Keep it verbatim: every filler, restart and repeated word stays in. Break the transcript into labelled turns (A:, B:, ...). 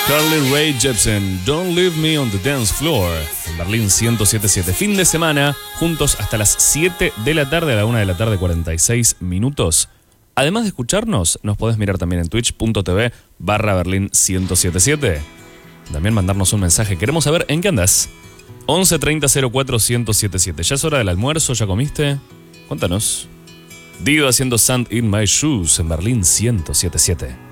A: Carly Rae Jepsen, Don't Leave Me on the Dance Floor, en Berlín ciento siete punto siete. Fin de semana, juntos hasta las siete de la tarde, a la una de la tarde, cuarenta y seis minutos. Además de escucharnos, nos podés mirar también en twitch.tv barra Berlín ciento siete punto siete. También mandarnos un mensaje, queremos saber en qué andás. once treinta cero cuatro ciento setenta y siete. ¿Ya es hora del almuerzo? ¿Ya comiste? Cuéntanos. Dido haciendo Sand in My Shoes en Berlín ciento siete punto siete.